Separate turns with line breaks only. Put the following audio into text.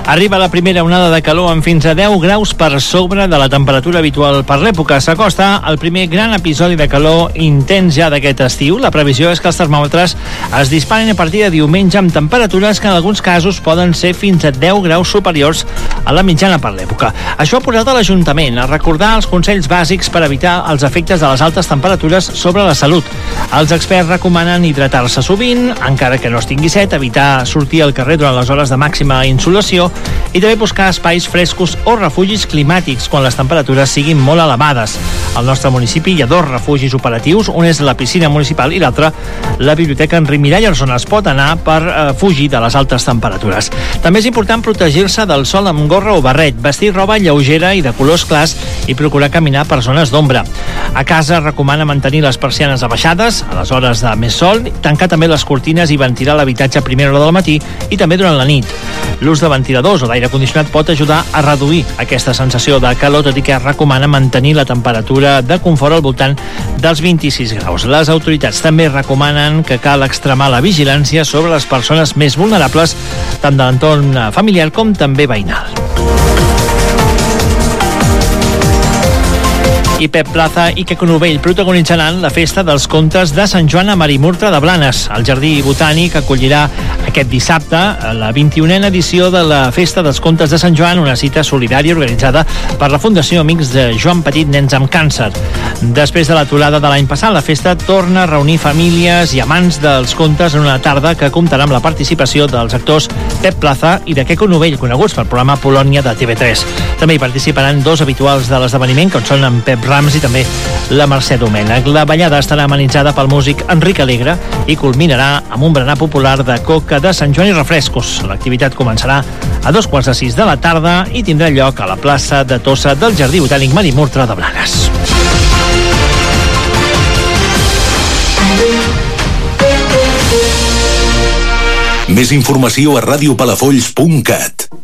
Arriba la primera onada de calor amb fins a 10 graus per sobre de la temperatura habitual per l'època. S'acosta el primer gran episodi de calor intens ja d'aquest estiu. La previsió és que els termòmetres es disparen a partir de diumenge amb temperatures que en alguns casos poden ser fins a 10 graus superiors a la mitjana per l'època. Això ha portat a l'Ajuntament a recordar els consells bàsics per evitar els efectes de les altes temperatures sobre la salut. Els experts recomanen hidratar-se sovint, encara que no es tingui set, evitar sortir al carrer durant les hores de màxima insolació i també buscar espais frescos o refugis climàtics quan les temperatures siguin molt elevades. Al nostre municipi hi ha 2 refugis operatius, un és la piscina municipal i l'altre la biblioteca Enric Miralles, on es pot anar per fugir de les altes temperatures. També és important protegir-se del sol amb gorra o barret, vestir roba lleugera i de colors clars i procurar caminar per zones d'ombra. A casa recomana mantenir les persianes abaixades a les hores de més sol, tancar també les cortines i ventilar l'habitatge a primera hora del matí i també durant la nit. L'ús de ventiladors o d'aire condicionat pot ajudar a reduir aquesta sensació de calor, tot i que es recomana mantenir la temperatura de confort al voltant dels 26 graus. Les autoritats també recomanen que cal extremar la vigilància sobre les persones més vulnerables, tant de l'entorn familiar com també veïnal. I Pep Plaza i Queco Novell protagonitzaran la festa dels contes de Sant Joan a Marimurtra de Blanes. El Jardí Botànic acollirà aquest dissabte la 21a edició de la Festa dels Contes de Sant Joan, una cita solidària organitzada per la Fundació Amics de Joan Petit Nens amb Càncer. Després de l'aturada de l'any passat, la festa torna a reunir famílies i amants dels contes en una tarda que comptarà amb la participació dels actors Pep Plaza i de Queco Novell, coneguts pel programa Polònia de TV3. També hi participaran 2 habituals de l'esdeveniment, com són en Pep Rams i també la Mercè Domènech. La ballada estarà amenitzada pel músic Enric Alegre i culminarà amb un berenar popular de coca de Sant Joan i refrescos. L'activitat començarà a 2:45 de la tarda i tindrà lloc a la plaça de Tossa del Jardí Botànic Marimurtra de Blanes.
Més informació a radiopalafolls.cat.